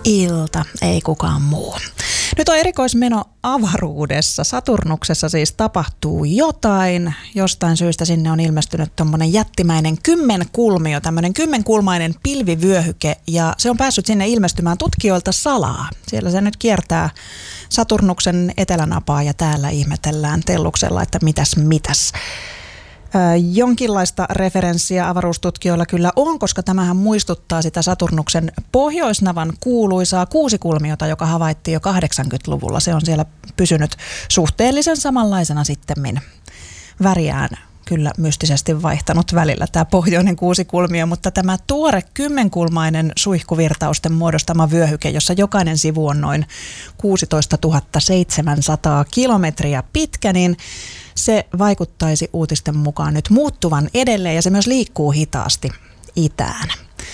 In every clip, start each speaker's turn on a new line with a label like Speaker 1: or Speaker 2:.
Speaker 1: ilta, ei kukaan muu. Nyt on erikoismeno avaruudessa. Saturnuksessa siis tapahtuu jotain. Jostain syystä sinne on ilmestynyt tommonen jättimäinen kymmenkulmio, tämmöinen kymmenkulmainen pilvivyöhyke, ja se on päässyt sinne ilmestymään tutkijoilta salaa. Siellä se nyt kiertää Saturnuksen etelänapaa ja täällä ihmetellään telluksella, että mitäs. Jonkinlaista referenssiä avaruustutkijoilla kyllä on, koska tämähän muistuttaa sitä Saturnuksen pohjoisnavan kuuluisaa kuusikulmiota, joka havaittiin jo 80-luvulla. Se on siellä pysynyt suhteellisen samanlaisena sittemmin. Väriään kyllä mystisesti vaihtanut välillä tämä pohjoinen kuusikulmio, mutta tämä tuore kymmenkulmainen suihkuvirtausten muodostama vyöhyke, jossa jokainen sivu on noin 16 700 kilometriä pitkä, niin se vaikuttaisi uutisten mukaan nyt muuttuvan edelleen ja se myös liikkuu hitaasti itään.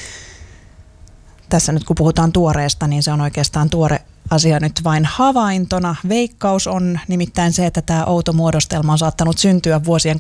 Speaker 1: Tässä nyt kun puhutaan tuoreesta, niin se on oikeastaan tuore asia nyt vain havaintona. Veikkaus on nimittäin se, että tämä outo muodostelma on saattanut syntyä vuosien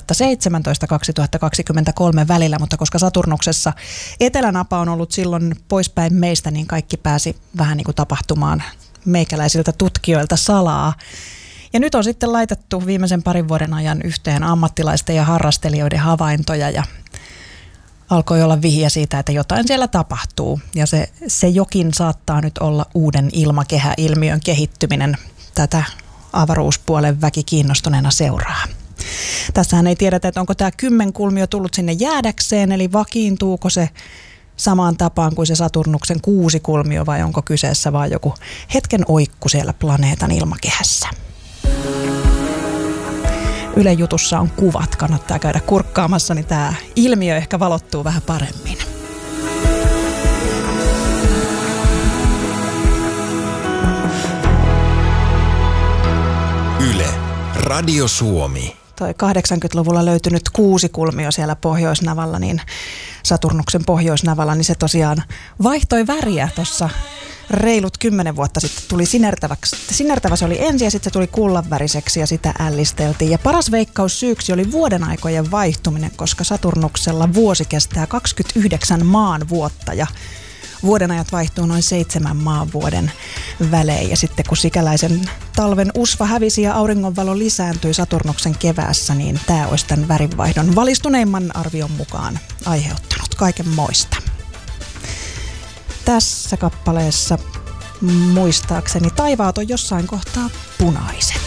Speaker 1: 2017-2023 välillä, mutta koska Saturnuksessa etelänapa on ollut silloin poispäin meistä, niin kaikki pääsi vähän niin kuin tapahtumaan meikäläisiltä tutkijoilta salaa. Ja nyt on sitten laitettu viimeisen parin vuoden ajan yhteen ammattilaisten ja harrastelijoiden havaintoja ja alkoi olla vihiä siitä, että jotain siellä tapahtuu. Ja se jokin saattaa nyt olla uuden ilmakehäilmiön kehittyminen. Tätä avaruuspuolen väki kiinnostuneena seuraa. Tässähän ei tiedetä, että onko tämä kymmenkulmio tullut sinne jäädäkseen, eli vakiintuuko se samaan tapaan kuin se Saturnuksen kuusikulmio vai onko kyseessä vaan joku hetken oikku siellä planeetan ilmakehässä. Yle Jutussa on kuvat, kannattaa käydä kurkkaamassa, niin tämä ilmiö ehkä valottuu vähän paremmin.
Speaker 2: Yle, Radio Suomi.
Speaker 1: Toi 80-luvulla löytynyt kuusikulmio siellä pohjoisnavalla, niin Saturnuksen pohjoisnavalla, niin se tosiaan vaihtoi väriä tuossa reilut 10 vuotta sitten. Tuli sinertävä se oli ensin ja sitten se tuli kullanväriseksi ja sitä ällisteltiin. Ja paras veikkaus syyksi oli vuoden aikojen vaihtuminen, koska Saturnuksella vuosi kestää 29 maanvuotta ja vuodenajat vaihtuu noin 7 maanvuoden välein. Ja sitten kun sikäläisen talven usva hävisi ja auringonvalo lisääntyi Saturnuksen keväässä, niin tämä olisi tämän värinvaihdon valistuneimman arvion mukaan aiheuttanut kaikenmoista. Tässä kappaleessa muistaakseni taivaat on jossain kohtaa punaiset.